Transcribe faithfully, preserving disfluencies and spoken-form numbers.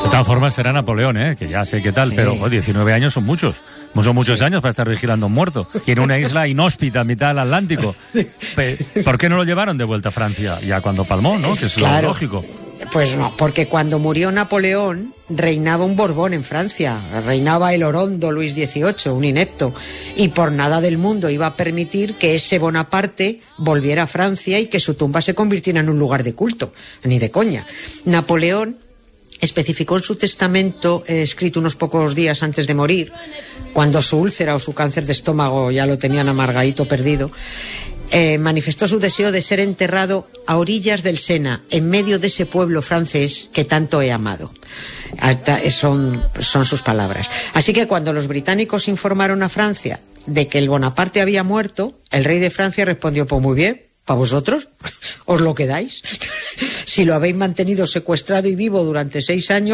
De todas formas será Napoleón, ¿eh? Que ya sé qué tal, sí. Pero oh, diecinueve años son muchos. Son muchos sí. años para estar vigilando a un muerto. Y en una isla inhóspita, a mitad del Atlántico. ¿Por qué no lo llevaron de vuelta a Francia? Ya cuando palmó, ¿no? Que es claro. lo lógico. Pues no, porque cuando murió Napoleón reinaba un Borbón en Francia, reinaba el orondo Luis dieciocho, un inepto, y por nada del mundo iba a permitir que ese Bonaparte volviera a Francia y que su tumba se convirtiera en un lugar de culto, ni de coña. Napoleón especificó en su testamento, eh, escrito unos pocos días antes de morir, cuando su úlcera o su cáncer de estómago ya lo tenían amargadito, perdido, Eh, manifestó su deseo de ser enterrado a orillas del Sena, en medio de ese pueblo francés que tanto he amado. Hasta, son, son sus palabras. Así que cuando los británicos informaron a Francia de que el Bonaparte había muerto, el rey de Francia respondió: pues muy bien, ¿para vosotros? ¿Os lo quedáis? Si lo habéis mantenido secuestrado y vivo durante seis años,